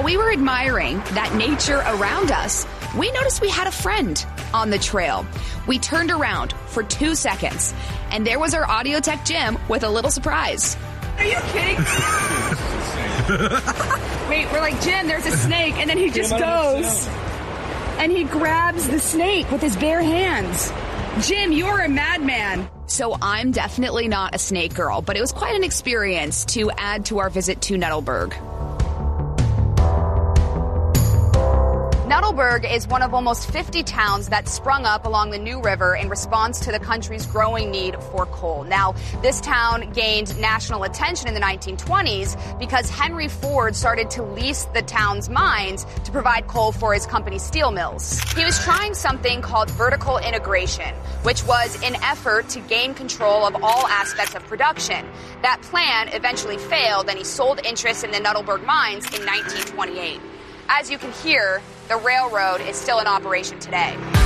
we were admiring that nature around us, we noticed we had a friend on the trail. We turned around for 2 seconds, and there was our audio tech Jim with a little surprise. Are you kidding? Wait, we're like, Jim, there's a snake, and then he just goes and he grabs the snake with his bare hands. Jim, you're a madman. So I'm definitely not a snake girl, but it was quite an experience to add to our visit to Nuttallburg. Nuttallburg is one of almost 50 towns that sprung up along the New River in response to the country's growing need for coal. Now, this town gained national attention in the 1920s because Henry Ford started to lease the town's mines to provide coal for his company's steel mills. He was trying something called vertical integration, which was an effort to gain control of all aspects of production. That plan eventually failed, and he sold interest in the Nuttallburg mines in 1928. As you can hear, the railroad is still in operation today.